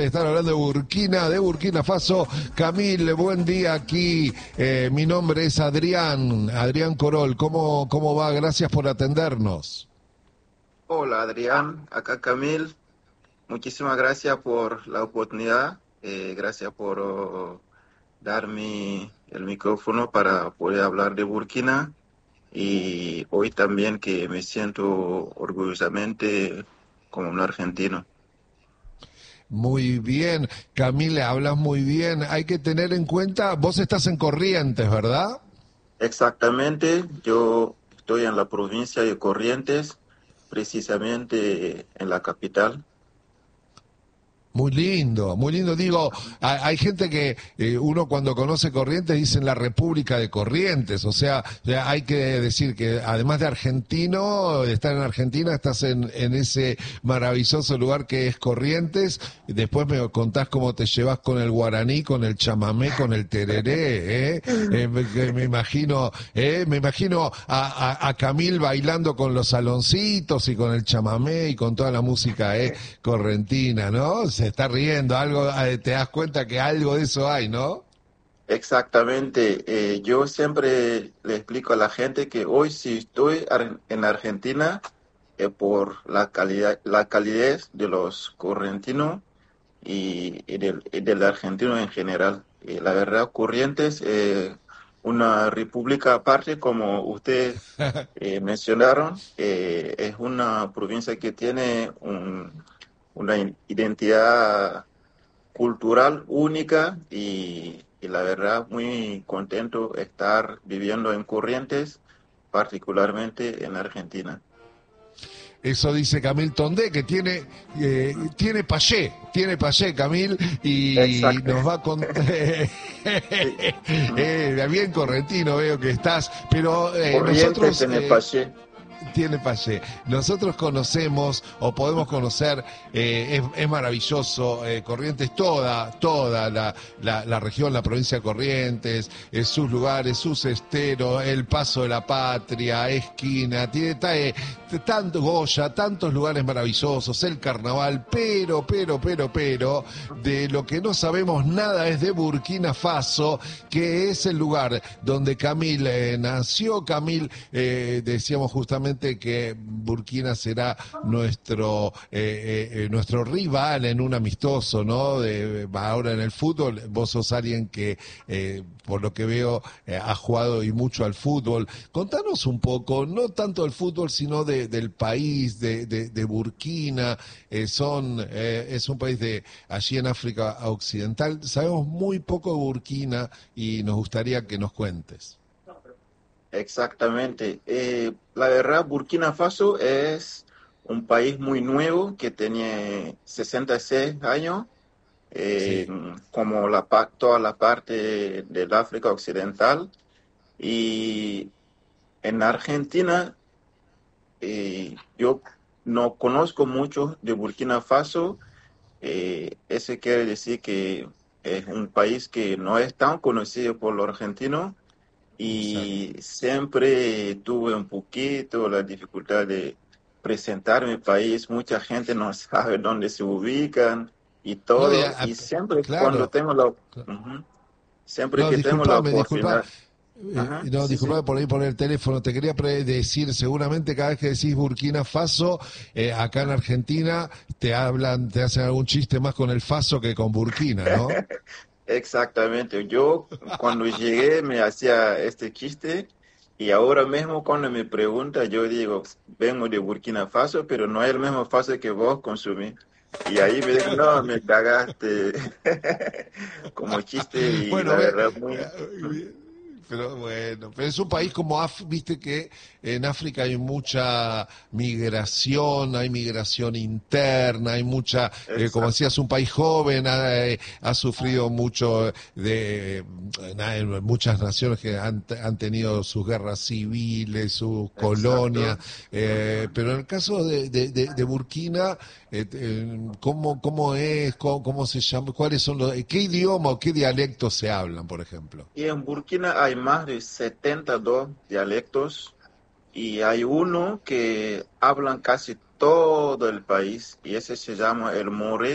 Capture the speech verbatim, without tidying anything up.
Están hablando de Burkina, de Burkina Faso. Camil, buen día aquí. Eh, mi nombre es Adrián, Adrián Corol. ¿Cómo, cómo va? Gracias por atendernos. Hola Adrián, acá Camil. Muchísimas gracias por la oportunidad. Eh, gracias por oh, darme el micrófono para poder hablar de Burkina. Y hoy también que me siento orgullosamente como un argentino. Muy bien, Camil, hablas muy bien. Hay que tener en cuenta, vos estás en Corrientes, ¿verdad? Exactamente, yo estoy en la provincia de Corrientes, precisamente en la capital. Muy lindo, muy lindo. Digo, hay, hay gente que eh, uno cuando conoce Corrientes dice la República de Corrientes. O sea, ya hay que decir que además de argentino, de estar en Argentina, estás en, en ese maravilloso lugar que es Corrientes. Después me contás cómo te llevas con el guaraní, con el chamamé, con el tereré. ¿eh? Eh, me, me imagino, eh, me imagino a, a, a Camil bailando con los saloncitos y con el chamamé y con toda la música eh, correntina, ¿no? Se está riendo, algo, eh, te das cuenta que algo de eso hay, ¿no? Exactamente. Eh, yo siempre le explico a la gente que hoy si estoy ar- en Argentina eh, por la calidad, la calidez de los correntinos y, y del, y del argentino en general. Eh, la verdad, Corrientes, eh, una república aparte, como ustedes eh, mencionaron, eh, es una provincia que tiene un- una identidad cultural única y, y la verdad muy contento estar viviendo en Corrientes, particularmente en Argentina. Eso dice Camil Tondé, que tiene, eh, tiene payé, tiene payé Camil, y Exacto. nos va a contar, Sí. eh, bien correntino veo que estás, pero eh, Corrientes nosotros... en el Eh, Paché. tiene payé. Nosotros conocemos o podemos conocer, eh, es, es maravilloso, eh, Corrientes, toda, toda la, la, la región, la provincia de Corrientes, eh, sus lugares, sus esteros, el Paso de la Patria, Esquina, tiene ta- eh, tanto Goya, tantos lugares maravillosos, el carnaval, pero, pero, pero, pero, de lo que no sabemos nada es de Burkina Faso, que es el lugar donde Camil eh, nació. Camil, eh, decíamos justamente que Burkina será nuestro eh, eh, nuestro rival en un amistoso, ¿no? De, ahora en el fútbol, vos sos alguien que, eh, por lo que veo, eh, ha jugado y mucho al fútbol. Contanos un poco, no tanto del fútbol, sino de, del país, de, de, de Burkina. Eh, son eh, es un país de allí en África Occidental. Sabemos muy poco de Burkina y nos gustaría que nos cuentes. Exactamente. Eh, la verdad, Burkina Faso es un país muy nuevo que tiene sesenta y seis años, eh, Sí. como la, pa- toda la parte del África Occidental. Y en Argentina, eh, yo no conozco mucho de Burkina Faso. Eh, eso quiere decir que es un país que no es tan conocido por los argentinos Exacto. y siempre tuve un poquito la dificultad de presentar mi país. Mucha gente no sabe dónde se ubican y No, y todo. a- a- Y siempre cuando claro. tengo la, ujú, siempre No, que tengo la disculpame, disculpa. oportunidad. Eh, Ajá, no, sí, sí. disculpame por ahí por el teléfono. Te quería pre- decir, seguramente cada vez que decís Burkina Faso, eh, acá en Argentina, te hablan, te hacen algún chiste más con el Faso que con Burkina, ¿no? Exactamente. Yo cuando llegué me hacía este chiste y ahora mismo cuando me pregunta yo digo, vengo de Burkina Faso, pero no es el mismo Faso que vos consumís. Y ahí me dijo, no, me cagaste como chiste y Bueno, la ve, verdad muy... eh, pero bueno, pero es un país como, Af- viste que en África hay mucha migración, hay migración interna, hay mucha, eh, como Exacto, decías, un país joven, ha, eh, ha sufrido mucho de, eh, na- muchas naciones que han, han tenido sus guerras civiles, sus colonias, exacto. eh, pero en el caso de, de, de, de Burkina, eh, eh, ¿cómo, cómo es? ¿Cómo, cómo se llama? ¿Cuáles son los, qué idioma o qué dialectos se hablan, por ejemplo? Y en Burkina hay más de setenta y dos dialectos y hay uno que hablan casi todo el país y ese se llama el More